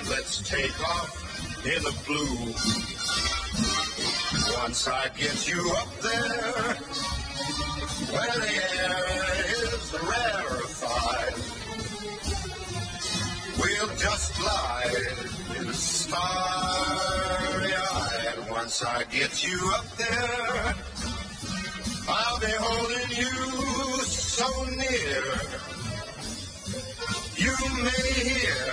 Let's take off in the blue. Once I get you up there, where the air is rarefied, we'll just glide starry-eyed. Once I get you up there, I'll be holding you so near. You may hear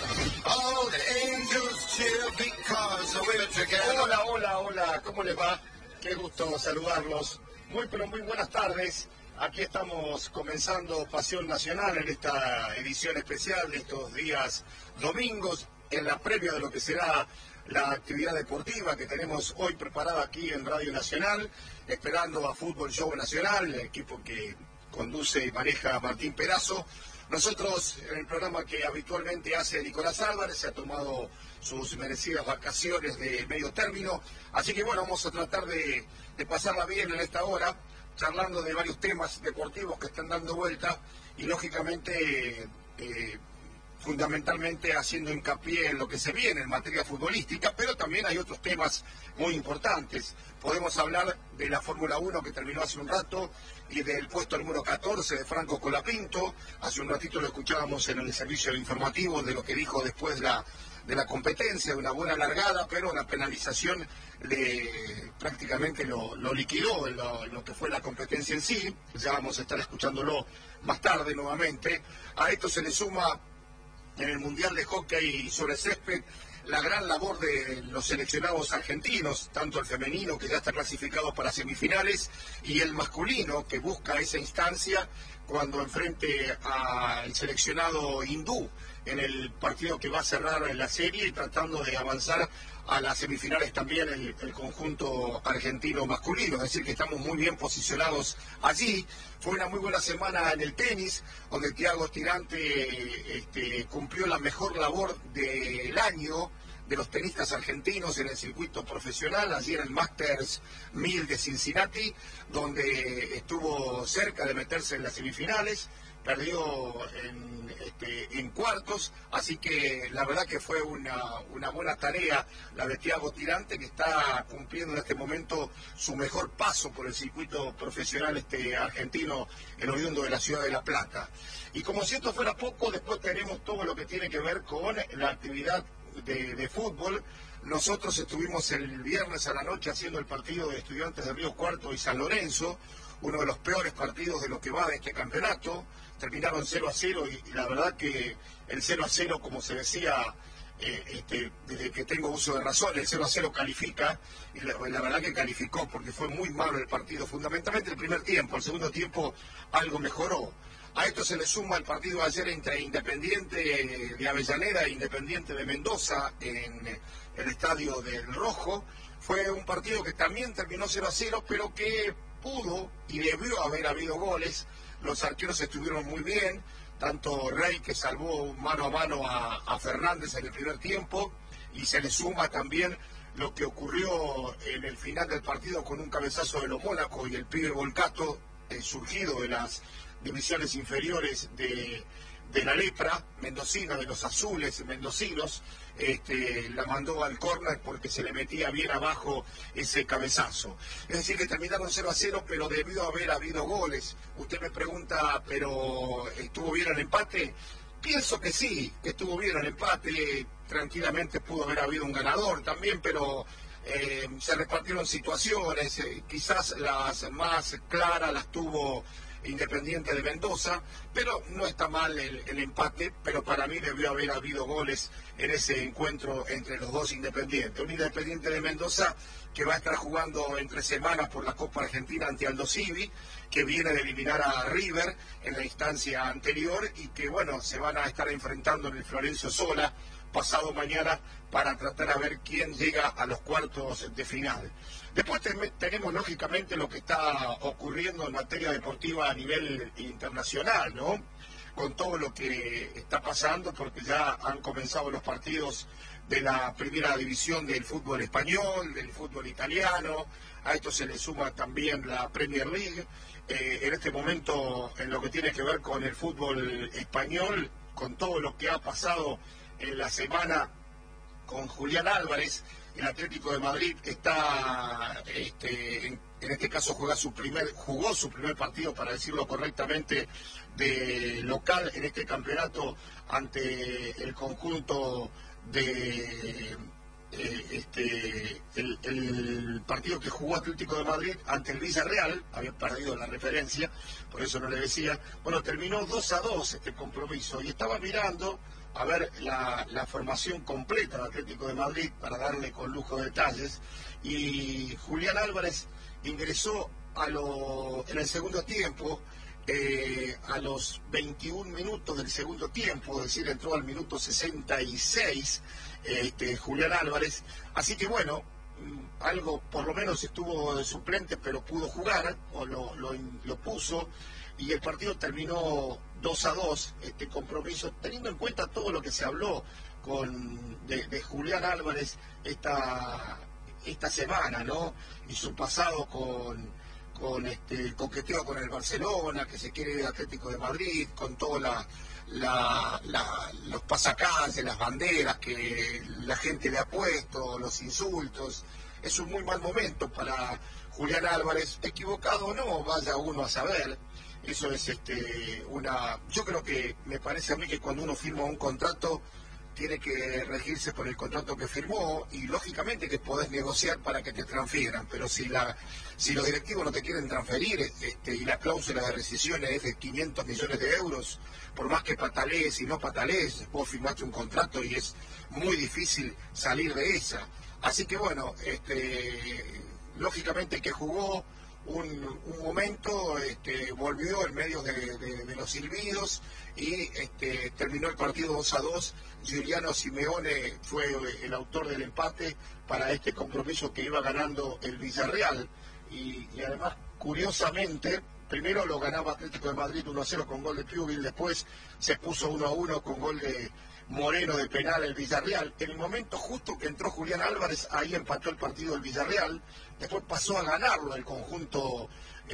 all the angels cheer because we're together. Hola, hola, hola, ¿cómo les va? Qué gusto saludarlos. Muy, pero muy buenas tardes. Aquí estamos comenzando Pasión Nacional en esta edición especial de estos días domingos, en la previa de lo que será la actividad deportiva que tenemos hoy preparada aquí en Radio Nacional, esperando a Fútbol Show Nacional, el equipo que conduce y maneja Martín Perazo. Nosotros, en el programa que habitualmente hace Nicolás Álvarez, se ha tomado sus merecidas vacaciones de medio término, así que bueno, vamos a tratar de pasarla bien en esta hora, charlando de varios temas deportivos que están dando vuelta y lógicamente fundamentalmente haciendo hincapié en lo que se viene en materia futbolística, pero también hay otros temas muy importantes. Podemos hablar de la Fórmula 1 que terminó hace un rato y del puesto número 14 de Franco Colapinto. Hace un ratito lo escuchábamos en el servicio informativo de lo que dijo después de la competencia, de una buena largada, pero la penalización prácticamente lo liquidó en lo que fue la competencia en sí. Ya vamos a estar escuchándolo más tarde nuevamente. A esto se le suma en el Mundial de Hockey sobre césped la gran labor de los seleccionados argentinos, tanto el femenino que ya está clasificado para semifinales y el masculino que busca esa instancia cuando enfrente al seleccionado hindú en el partido que va a cerrar la serie y tratando de avanzar a las semifinales también el conjunto argentino masculino, es decir que estamos muy bien posicionados allí. Fue una muy buena semana en el tenis, donde Thiago Tirante cumplió la mejor labor del año de los tenistas argentinos en el circuito profesional, allí en el Masters 1000 de Cincinnati, donde estuvo cerca de meterse en las semifinales, perdió en cuartos, así que la verdad que fue una buena tarea la de Thiago Tirante, que está cumpliendo en este momento su mejor paso por el circuito profesional argentino, el oriundo de la ciudad de La Plata. Y como si esto fuera poco, después tenemos todo lo que tiene que ver con la actividad de fútbol. Nosotros estuvimos el viernes a la noche haciendo el partido de Estudiantes de Río Cuarto y San Lorenzo, uno de los peores partidos de lo que va de este campeonato. Terminaron 0-0 y la verdad que el 0-0, como se decía, desde que tengo uso de razón, el 0-0 califica, y la verdad que calificó porque fue muy malo el partido, fundamentalmente el primer tiempo. El segundo tiempo algo mejoró. A esto se le suma el partido de ayer entre Independiente de Avellaneda e Independiente de Mendoza en el Estadio del Rojo. Fue un partido que también terminó 0-0, pero que pudo y debió haber habido goles. Los arqueros estuvieron muy bien, tanto Rey, que salvó mano a mano a Fernández en el primer tiempo, y se le suma también lo que ocurrió en el final del partido con un cabezazo de los Mónaco y el pibe Volcato, surgido de las divisiones inferiores de la lepra mendocina, de los azules mendocinos, la mandó al córner porque se le metía bien abajo ese cabezazo. Es decir, que terminaron 0-0, pero debió haber habido goles. Usted me pregunta, ¿pero estuvo bien el empate? Pienso que sí, que estuvo bien el empate. Tranquilamente pudo haber habido un ganador también, pero se repartieron situaciones. Quizás las más claras las tuvo Independiente de Mendoza, pero no está mal el empate, pero para mí debió haber habido goles en ese encuentro entre los dos Independientes. Un Independiente de Mendoza que va a estar jugando entre semanas por la Copa Argentina ante Aldo Civi, que viene de eliminar a River en la instancia anterior y que bueno, se van a estar enfrentando en el Florencio Sola pasado mañana para tratar a ver quién llega a los cuartos de final. Después tenemos lógicamente lo que está ocurriendo en materia deportiva a nivel internacional, ¿no? Con todo lo que está pasando, porque ya han comenzado los partidos de la primera división del fútbol español, del fútbol italiano. A esto se le suma también la Premier League. En este momento, en lo que tiene que ver con el fútbol español, con todo lo que ha pasado en la semana con Julián Álvarez. El Atlético de Madrid está, en este caso jugó su primer partido, para decirlo correctamente, de local en este campeonato ante el conjunto de el partido que jugó Atlético de Madrid ante el Villarreal. Había perdido la referencia, por eso no le decía. Bueno, terminó 2-2 este compromiso y estaba mirando a ver la formación completa del Atlético de Madrid para darle con lujo de detalles, y Julián Álvarez ingresó en el segundo tiempo, a los 21 minutos del segundo tiempo, es decir, entró al minuto 66 Julián Álvarez. Así que bueno, algo, por lo menos estuvo de suplente, pero pudo jugar, o lo puso, y el partido terminó 2-2, este compromiso, teniendo en cuenta todo lo que se habló de Julián Álvarez esta semana, ¿no? Y su pasado con el coqueteo con el Barcelona, que se quiere ir al Atlético de Madrid, con toda los pasacalles, las banderas que la gente le ha puesto, los insultos. Es un muy mal momento para Julián Álvarez, equivocado o no, vaya uno a saber. Eso es yo creo que, me parece a mí, que cuando uno firma un contrato tiene que regirse por el contrato que firmó, y lógicamente que podés negociar para que te transfieran, pero si los directivos no te quieren transferir, y la cláusula de rescisión es de 500 millones de euros, por más que patalees y no patalees, vos firmaste un contrato y es muy difícil salir de esa. Así que bueno, lógicamente que jugó un momento, volvió en medio de los silbidos, y terminó el partido 2-2. Giuliano Simeone fue el autor del empate para este compromiso que iba ganando el Villarreal, y además, curiosamente, primero lo ganaba Atlético de Madrid 1-0 con gol de Pjugil, después se puso 1-1 con gol de Moreno de penal el Villarreal. En el momento justo que entró Julián Álvarez, ahí empató el partido del Villarreal. Después pasó a ganarlo el conjunto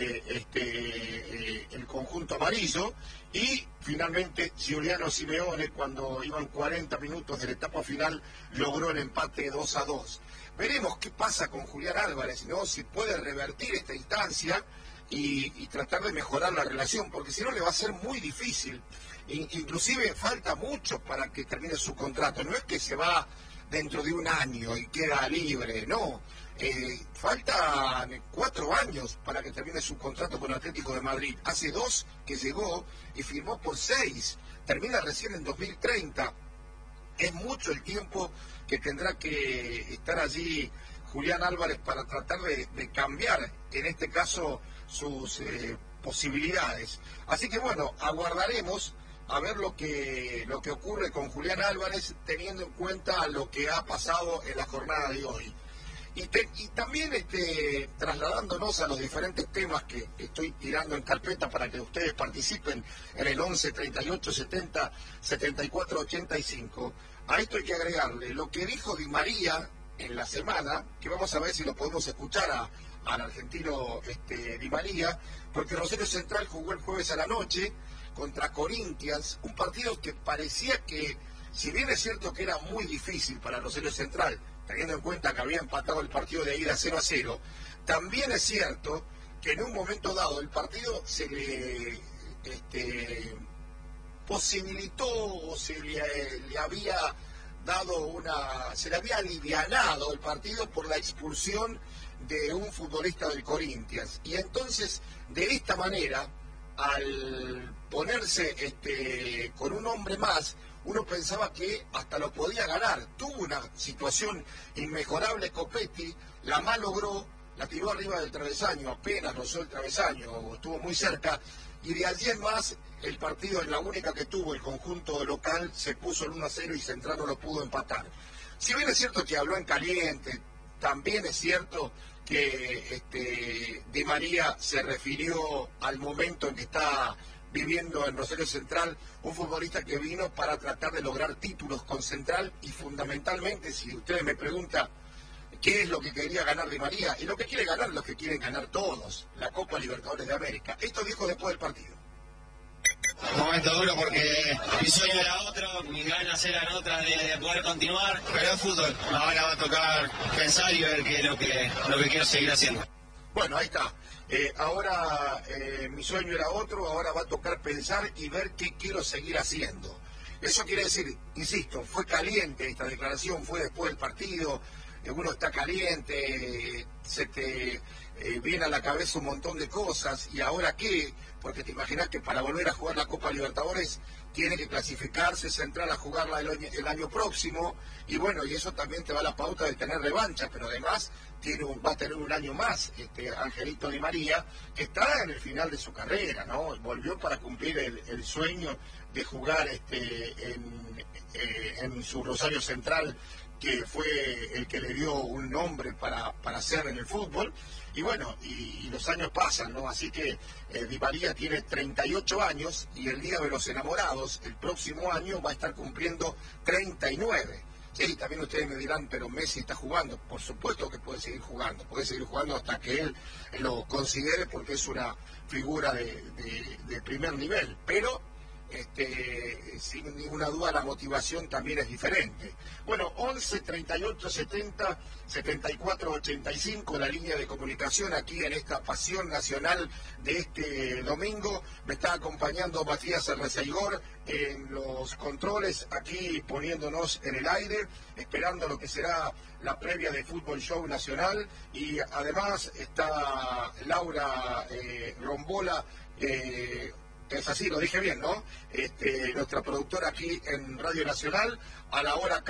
amarillo, y finalmente Giuliano Simeone, cuando iban 40 minutos de la etapa final, logró el empate 2-2. Veremos qué pasa con Julián Álvarez, ¿no? Si puede revertir esta instancia y tratar de mejorar la relación, porque si no le va a ser muy difícil. Inclusive falta mucho para que termine su contrato. No es que se va dentro de un año y queda libre, no. Faltan 4 años para que termine su contrato con Atlético de Madrid. Hace 2 que llegó y firmó por 6. Termina recién en 2030. Es mucho el tiempo que tendrá que estar allí Julián Álvarez para tratar de cambiar, en este caso, sus posibilidades. Así que bueno, aguardaremos a ver lo que ocurre con Julián Álvarez, teniendo en cuenta lo que ha pasado en la jornada de hoy. Y también trasladándonos a los diferentes temas que estoy tirando en carpeta para que ustedes participen en el 11 38 70 74 85. A esto hay que agregarle lo que dijo Di María en la semana, que vamos a ver si lo podemos escuchar al argentino Di María, porque Rosario Central jugó el jueves a la noche contra Corinthians, un partido que parecía que, si bien es cierto que era muy difícil para Rosario Central, teniendo en cuenta que había empatado el partido de ida 0-0, también es cierto que en un momento dado el partido se le posibilitó, o se le había se le había alivianado el partido por la expulsión de un futbolista del Corinthians. Y entonces, de esta manera, al ponerse con un hombre más, uno pensaba que hasta lo podía ganar. Tuvo una situación inmejorable Copetti, la malogró, la tiró arriba del travesaño, apenas rozó el travesaño, estuvo muy cerca, y de allí en más el partido, en la única que tuvo el conjunto local, se puso el 1-0 y Central no lo pudo empatar. Si bien es cierto que habló en caliente, también es cierto que Di María se refirió al momento en que está viviendo en Rosario Central, un futbolista que vino para tratar de lograr títulos con Central, y fundamentalmente, si ustedes me preguntan qué es lo que quería ganar Di María, y lo que quiere ganar, lo que quieren ganar todos, la Copa Libertadores de América. Esto dijo después del partido. Momento duro porque mi sueño era otro, mis ganas eran otras de poder continuar, pero es fútbol. Ahora va a tocar pensar y ver qué es lo que quiero seguir haciendo. Bueno, ahí está. Ahora mi sueño era otro, ahora va a tocar pensar y ver qué quiero seguir haciendo. Eso quiere decir, insisto, fue caliente esta declaración, fue después del partido, uno está caliente, se te viene a la cabeza un montón de cosas, y ahora qué, porque te imaginas que para volver a jugar la Copa Libertadores tiene que clasificarse, central a jugarla el año próximo, y bueno, y eso también te va a la pauta de tener revancha, pero además va a tener un año más Angelito Di María, que está en el final de su carrera, ¿no? Volvió para cumplir el sueño de jugar en su Rosario Central, que fue el que le dio un nombre para hacer en el fútbol, y bueno, y los años pasan, ¿no? Así que Di María tiene 38 años, y el Día de los Enamorados, el próximo año, va a estar cumpliendo 39. Sí, también ustedes me dirán, pero Messi está jugando. Por supuesto que puede seguir jugando hasta que él lo considere, porque es una figura de primer nivel, pero sin ninguna duda la motivación también es diferente. Bueno, 11 38 70 74 85, la línea de comunicación aquí en esta pasión nacional de este domingo. Me está acompañando Matías Arreceigor en los controles, aquí poniéndonos en el aire, esperando lo que será la previa de Fútbol Show Nacional, y además está Laura Rombola, es así, lo dije bien, ¿no? Nuestra productora aquí en Radio Nacional, a la hora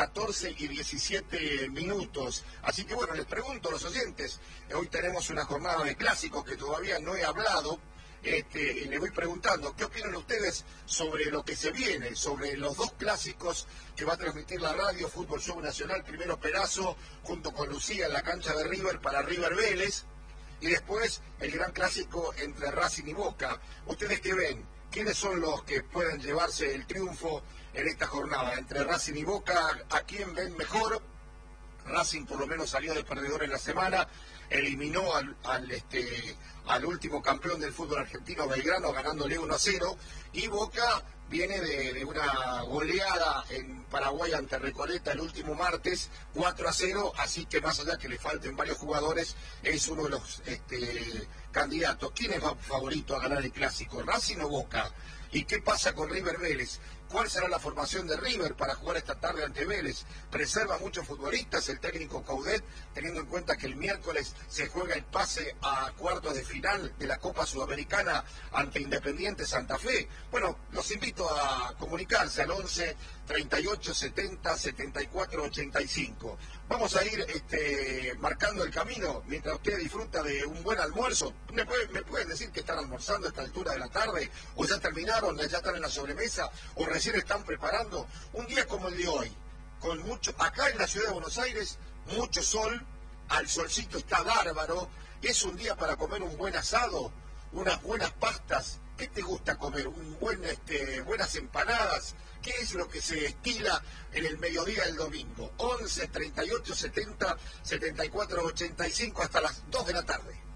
14:17. Así que bueno, les pregunto a los oyentes, hoy tenemos una jornada de clásicos que todavía no he hablado, y les voy preguntando, ¿qué opinan ustedes sobre lo que se viene, sobre los dos clásicos que va a transmitir la radio Fútbol Show Nacional? Primero Perazo, junto con Lucía en la cancha de River para River Vélez, y después el gran clásico entre Racing y Boca. ¿Ustedes qué ven? ¿Quiénes son los que pueden llevarse el triunfo en esta jornada? Entre Racing y Boca, ¿a quién ven mejor? Racing por lo menos salió de perdedor en la semana, eliminó al último campeón del fútbol argentino, Belgrano, ganándole 1-0, y Boca viene de una goleada en Paraguay ante Recoleta el último martes, 4-0, así que más allá que le falten varios jugadores, es uno de los candidatos. ¿Quién es favorito a ganar el clásico, Racing o Boca? ¿Y qué pasa con River Vélez? ¿Cuál será la formación de River para jugar esta tarde ante Vélez? Preserva muchos futbolistas el técnico Coudet, teniendo en cuenta que el miércoles se juega el pase a cuartos de final de la Copa Sudamericana ante Independiente Santa Fe. Bueno, los invito a comunicarse al 11 38 70 74 85. Vamos a ir marcando el camino mientras usted disfruta de un buen almuerzo. ¿Me pueden decir que están almorzando a esta altura de la tarde? ¿O ya terminaron, ya están en la sobremesa? ¿O recién están preparando? Un día como el de hoy, con mucho, acá en la ciudad de Buenos Aires, mucho sol, al solcito está bárbaro, es un día para comer un buen asado, unas buenas pastas. ¿Qué te gusta comer? Buenas empanadas. ¿Qué es lo que se estila en el mediodía del domingo? 11 38 70 74 85 hasta las 2 de la tarde.